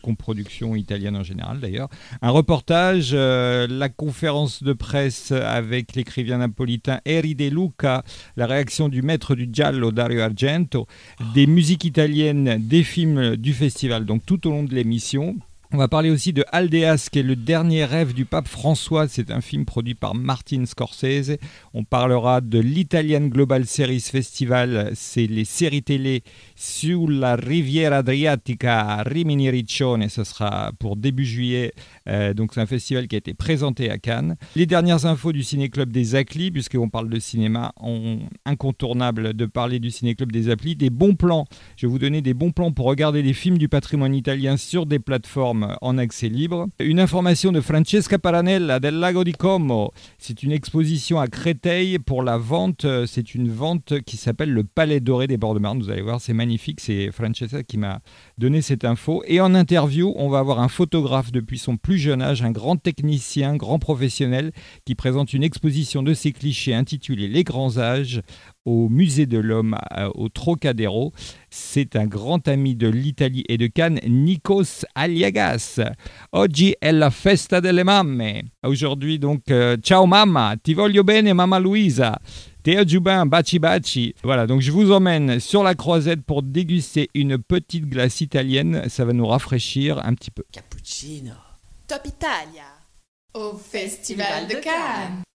coproduction italienne en général d'ailleurs. Un reportage, la conférence de presse avec l'écrivain napolitain Eri De Luca, la réaction du maître du giallo Dario Argento, des musiques italiennes, des films du festival, donc tout au long de l'émission. On va parler aussi de Aldeas, qui est le dernier rêve du pape François. C'est un film produit par Martin Scorsese. On parlera de l'Italian Global Series Festival. C'est les séries télé sur la Riviera Adriatica à Rimini Riccione. Ce sera pour début juillet. Donc c'est un festival qui a été présenté à Cannes. Les dernières infos du Ciné-Club des Acclis, puisqu'on parle de cinéma, incontournable de parler du Ciné-Club des Acclis. Des bons plans. Je vais vous donner des bons plans pour regarder les films du patrimoine italien sur des plateformes en accès libre. Une information de Francesca Paranella del Lago di Como. C'est une exposition à Créteil pour la vente. C'est une vente qui s'appelle le Palais Doré des Bords de Marne. Vous allez voir, c'est magnifique. C'est Francesca qui m'a donné cette info. Et en interview, on va avoir un photographe depuis son plus jeune âge, un grand technicien, grand professionnel qui présente une exposition de ses clichés intitulée Les Grands Âges au Musée de l'Homme au Trocadéro. C'est un grand ami de l'Italie et de Cannes, Nikos Aliagas. Oggi è la festa delle mamme. Aujourd'hui donc, ciao mamma, ti voglio bene mamma Luisa. Théo Jubin, baci baci. Voilà, donc je vous emmène sur la croisette pour déguster une petite glace italienne. Ça va nous rafraîchir un petit peu. Cappuccino. Top Italia au Festival de Cannes.